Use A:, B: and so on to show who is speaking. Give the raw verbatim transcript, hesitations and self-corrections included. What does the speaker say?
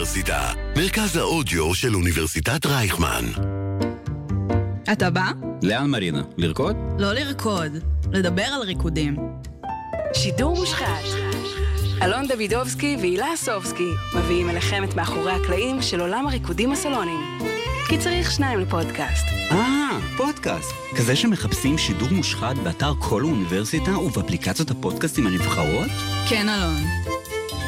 A: האוניברסיטה, מרכז האודיו של אוניברסיטת רייכמן.
B: אתה בא?
C: לאן מרינה? לרקוד?
B: לא לרקוד, לדבר על ריקודים.
D: שידור מושחת. אלון דוידובסקי והילה אסובסקי מביאים אליכם את מאחורי הקלעים של עולם הריקודים הסלוניים. כי צריך שניים לפודקאסט.
C: אה, פודקאסט. כזה שמחפשים שידור מושחת באתר כל האוניברסיטה ובאפליקציות הפודקאסטים הנבחרות?
B: כן, אלון.